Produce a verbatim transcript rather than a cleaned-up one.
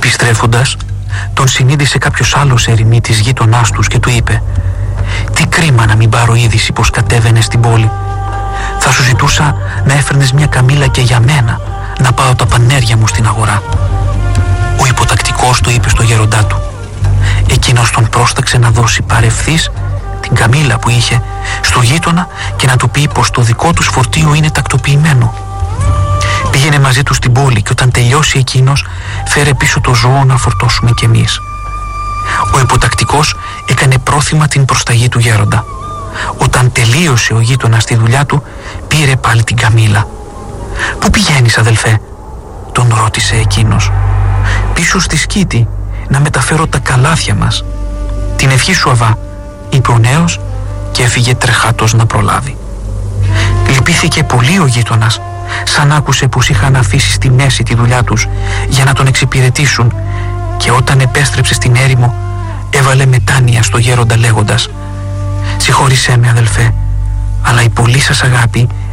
Επιστρέφοντας, τον συνείδησε κάποιος άλλος ερημίτης γείτονάς τους και του είπε: «Τι κρίμα να μην πάρω είδηση πως κατέβαινε στην πόλη. Θα σου ζητούσα να έφερνες μια καμήλα και για μένα, να πάω τα πανέρια μου στην αγορά». Ο υποτακτικός το είπε στο γέροντά του. Εκείνος τον πρόσταξε να δώσει παρευθύς την καμήλα που είχε στο γείτονα και να του πει πως το δικό τους φορτίο είναι τακτοποιημένο. Πήγαινε μαζί του στην πόλη και όταν τελειώσει εκείνος, φέρε πίσω το ζώο να φορτώσουμε κι εμείς. Ο υποτακτικός έκανε πρόθυμα την προσταγή του γέροντα. Όταν τελείωσε ο γείτονας τη δουλειά του, πήρε πάλι την καμήλα. «Πού πηγαίνεις, αδελφέ?» τον ρώτησε εκείνος. «Πίσω στη σκήτη, να μεταφέρω τα καλάθια μας». «Την ευχή σου, Αβά», είπε ο νέος και έφυγε τρεχάτος να προλάβει. Λυπήθηκε πολύ ο γείτονας, σαν άκουσε πως είχαν αφήσει στη μέση τη δουλειά τους για να τον εξυπηρετήσουν, και όταν επέστρεψε στην έρημο έβαλε μετάνοια στο γέροντα λέγοντας: «Συγχώρησέ με, αδελφέ, αλλά η πολύ σας αγάπη